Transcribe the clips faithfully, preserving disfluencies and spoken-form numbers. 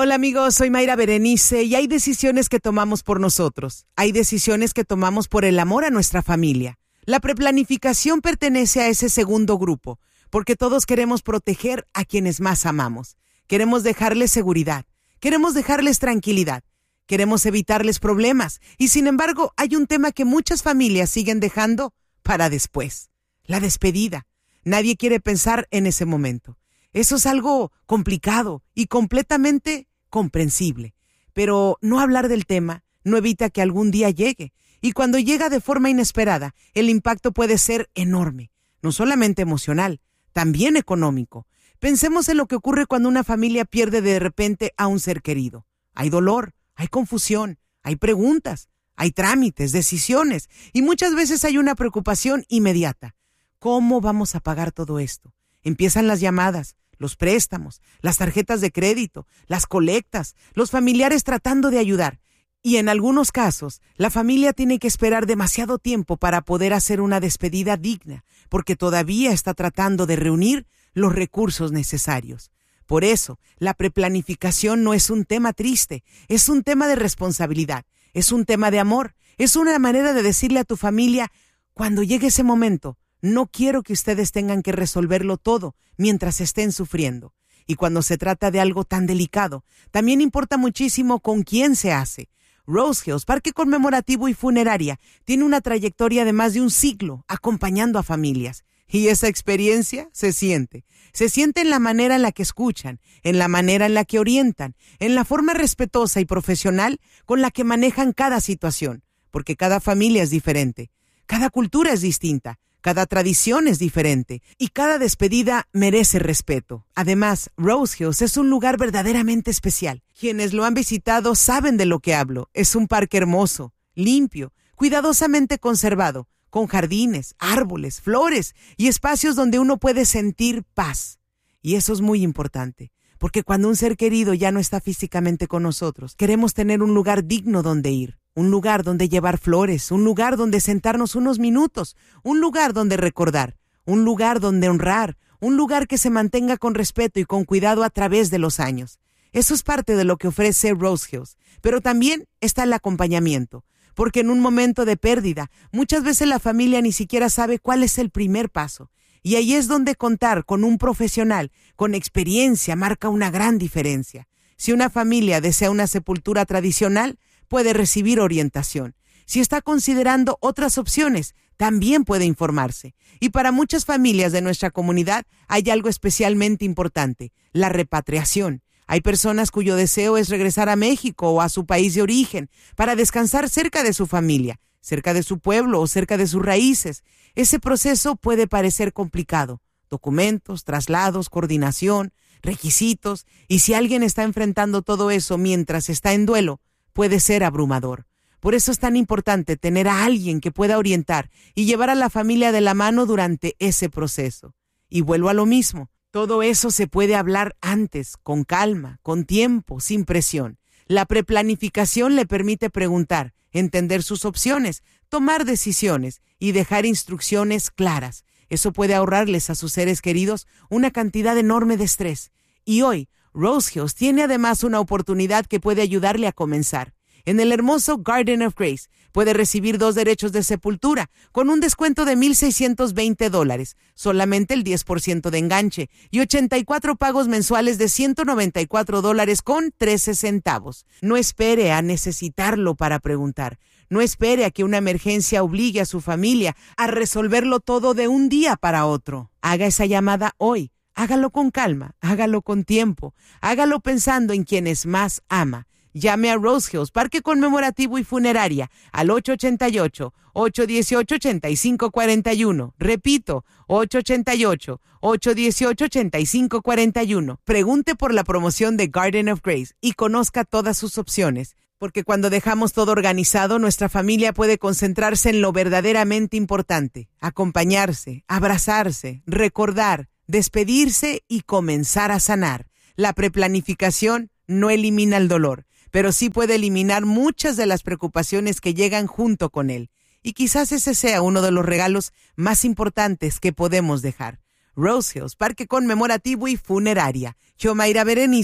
Hola amigos, soy Mayra Berenice y hay decisiones que tomamos por nosotros. Hay decisiones que tomamos por el amor a nuestra familia. La preplanificación pertenece a ese segundo grupo, porque todos queremos proteger a quienes más amamos. Queremos dejarles seguridad, queremos dejarles tranquilidad, queremos evitarles problemas. Y sin embargo, hay un tema que muchas familias siguen dejando para después: la despedida. Nadie quiere pensar en ese momento. Eso es algo complicado y completamente comprensible. Pero no hablar del tema no evita que algún día llegue. Y cuando llega de forma inesperada, el impacto puede ser enorme. No solamente emocional, también económico. Pensemos en lo que ocurre cuando una familia pierde de repente a un ser querido. Hay dolor, hay confusión, hay preguntas, hay trámites, decisiones. Y muchas veces hay una preocupación inmediata. ¿Cómo vamos a pagar todo esto? Empiezan las llamadas, los préstamos, las tarjetas de crédito, las colectas, los familiares tratando de ayudar. Y en algunos casos, la familia tiene que esperar demasiado tiempo para poder hacer una despedida digna, porque todavía está tratando de reunir los recursos necesarios. Por eso, la preplanificación no es un tema triste, es un tema de responsabilidad, es un tema de amor, es una manera de decirle a tu familia: cuando llegue ese momento, no quiero que ustedes tengan que resolverlo todo mientras estén sufriendo. Y cuando se trata de algo tan delicado, también importa muchísimo con quién se hace. Rose Hills, Parque Conmemorativo y Funeraria, tiene una trayectoria de más de un siglo acompañando a familias. Y esa experiencia se siente. Se siente en la manera en la que escuchan, en la manera en la que orientan, en la forma respetuosa y profesional con la que manejan cada situación. Porque cada familia es diferente, cada cultura es distinta. Cada tradición es diferente y cada despedida merece respeto. Además, Rose Hills es un lugar verdaderamente especial. Quienes lo han visitado saben de lo que hablo. Es un parque hermoso, limpio, cuidadosamente conservado, con jardines, árboles, flores y espacios donde uno puede sentir paz. Y eso es muy importante, porque cuando un ser querido ya no está físicamente con nosotros, queremos tener un lugar digno donde ir. Un lugar donde llevar flores, un lugar donde sentarnos unos minutos, un lugar donde recordar, un lugar donde honrar, un lugar que se mantenga con respeto y con cuidado a través de los años. Eso es parte de lo que ofrece Rose Hills, pero también está el acompañamiento, porque en un momento de pérdida, muchas veces la familia ni siquiera sabe cuál es el primer paso. Y ahí es donde contar con un profesional con experiencia marca una gran diferencia. Si una familia desea una sepultura tradicional, puede recibir orientación. Si está considerando otras opciones, también puede informarse. Y para muchas familias de nuestra comunidad hay algo especialmente importante: la repatriación. Hay personas cuyo deseo es regresar a México o a su país de origen para descansar cerca de su familia, cerca de su pueblo o cerca de sus raíces. Ese proceso puede parecer complicado. Documentos, traslados, coordinación, requisitos. Y si alguien está enfrentando todo eso mientras está en duelo, puede ser abrumador. Por eso es tan importante tener a alguien que pueda orientar y llevar a la familia de la mano durante ese proceso. Y vuelvo a lo mismo, todo eso se puede hablar antes, con calma, con tiempo, sin presión. La preplanificación le permite preguntar, entender sus opciones, tomar decisiones y dejar instrucciones claras. Eso puede ahorrarles a sus seres queridos una cantidad enorme de estrés. Y hoy, Rose Hills tiene además una oportunidad que puede ayudarle a comenzar. En el hermoso Garden of Grace puede recibir dos derechos de sepultura con un descuento de mil seiscientos veinte dólares, solamente el diez por ciento de enganche y ochenta y cuatro pagos mensuales de ciento noventa y cuatro dólares con trece centavos. No espere a necesitarlo para preguntar. No espere a que una emergencia obligue a su familia a resolverlo todo de un día para otro. Haga esa llamada hoy. Hágalo con calma, hágalo con tiempo, hágalo pensando en quienes más ama. Llame a Rose Hills, Parque Conmemorativo y Funeraria, al ocho ocho ocho, ocho uno ocho, ocho cinco cuatro uno. Repito, ocho ocho ocho, ocho uno ocho, ocho cinco cuatro uno. Pregunte por la promoción de Garden of Grace y conozca todas sus opciones. Porque cuando dejamos todo organizado, nuestra familia puede concentrarse en lo verdaderamente importante: acompañarse, abrazarse, recordar, despedirse y comenzar a sanar. La preplanificación no elimina el dolor, pero sí puede eliminar muchas de las preocupaciones que llegan junto con él. Y quizás ese sea uno de los regalos más importantes que podemos dejar. Rose Hills, Parque Conmemorativo y Funeraria. Yo, Mayra Berenice,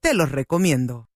Te los recomiendo.